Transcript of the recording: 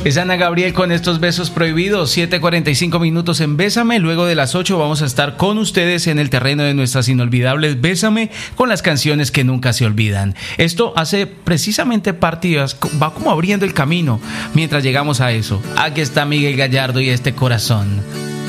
Es Ana Gabriel con estos besos prohibidos. 7:45 minutos en Bésame. Luego de las 8 vamos a estar con ustedes en el terreno de nuestras inolvidables Bésame con las canciones que nunca se olvidan. Esto hace precisamente partidas, va como abriendo el camino mientras llegamos a eso. Aquí está Miguel Gallardo y este corazón.